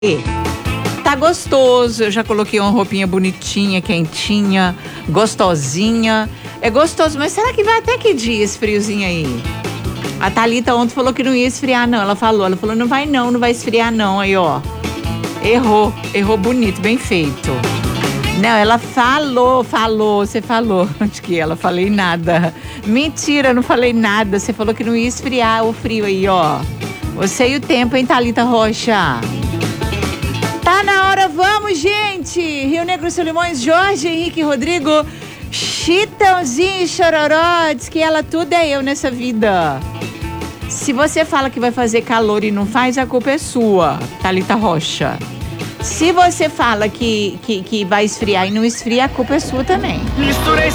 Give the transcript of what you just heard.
Tá gostoso, eu já coloquei uma roupinha bonitinha, quentinha, gostosinha. É gostoso, mas será que vai até que dia esse friozinho aí? A Thalita ontem falou que não ia esfriar não, ela falou não vai esfriar não, aí ó. Errou bonito, bem feito. Não, ela falou, você falou. Onde que ela? Falei nada. Mentira, não falei nada, você falou que não ia esfriar o frio aí, ó. Você e o tempo, hein, Thalita Rocha? Tá na hora, vamos, gente! Rio Negro, Solimões, Jorge, Henrique, Rodrigo, Chitãozinho e Chororó, diz que ela tudo é eu nessa vida. Se você fala que vai fazer calor e não faz, a culpa é sua, Thalita Rocha. Se você fala que vai esfriar e não esfria, a culpa é sua também. Misturei